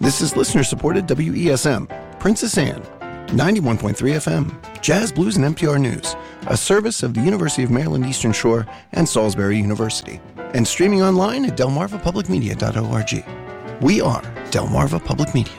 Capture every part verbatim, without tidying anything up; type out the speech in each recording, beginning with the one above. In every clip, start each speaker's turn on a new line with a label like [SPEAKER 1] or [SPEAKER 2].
[SPEAKER 1] This is listener-supported W E S M, Princess Anne, ninety-one point three F M, Jazz, Blues, and N P R News, a service of the University of Maryland Eastern Shore and Salisbury University, and streaming online at delmarva public media dot org. We are Delmarva Public Media.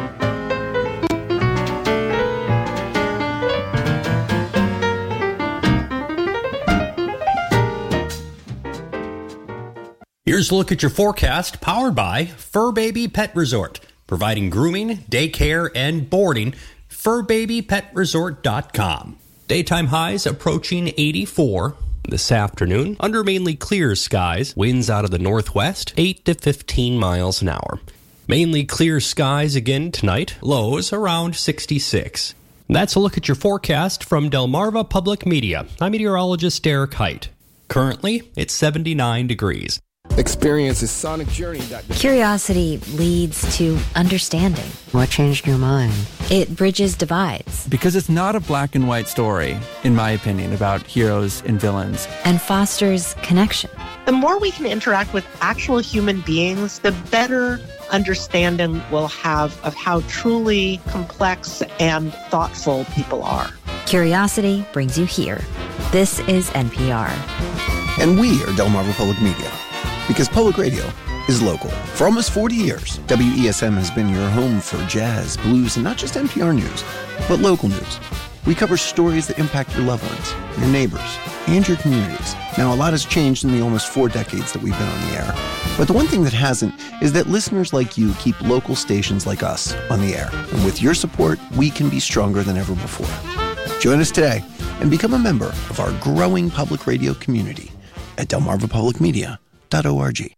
[SPEAKER 2] Here's a look at your forecast, powered by Fur Baby Pet Resort, providing grooming, daycare, and boarding. fur baby pet resort dot com. Daytime highs approaching eighty-four. This afternoon, under mainly clear skies, winds out of the northwest, eight to fifteen miles an hour. Mainly clear skies again tonight, lows around sixty-six. That's a look at your forecast from Delmarva Public Media. I'm meteorologist Derek Height. Currently, it's seventy-nine degrees.
[SPEAKER 3] Experience is sonic journey dot com.
[SPEAKER 4] Curiosity leads to understanding.
[SPEAKER 5] What changed your mind?
[SPEAKER 4] It bridges divides.
[SPEAKER 6] Because it's not a black and white story, in my opinion, about heroes and villains.
[SPEAKER 4] And fosters connection.
[SPEAKER 7] The more we can interact with actual human beings, the better understanding we'll have of how truly complex and thoughtful people are.
[SPEAKER 4] Curiosity brings you here. This is N P R.
[SPEAKER 1] And we are Delmarva Public Media. Because public radio is local. For almost forty years, W E S M has been your home for jazz, blues, and not just N P R news, but local news. We cover stories that impact your loved ones, your neighbors, and your communities. Now, a lot has changed in the almost four decades that we've been on the air. But the one thing that hasn't is that listeners like you keep local stations like us on the air. And with your support, we can be stronger than ever before. Join us today and become a member of our growing public radio community at delmarva public media dot org.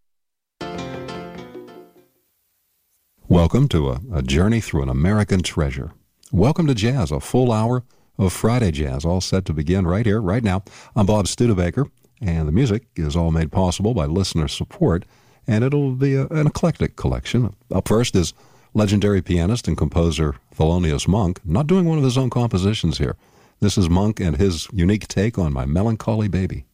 [SPEAKER 8] Welcome to a, a journey through an American treasure. Welcome to Jazz, a full hour of Friday Jazz, all set to begin right here, right now. I'm Bob Studebaker, and the music is all made possible by listener support, and it'll be a, an eclectic collection. Up first is legendary pianist and composer Thelonious Monk, not doing one of his own compositions here. This is Monk and his unique take on My Melancholy Baby.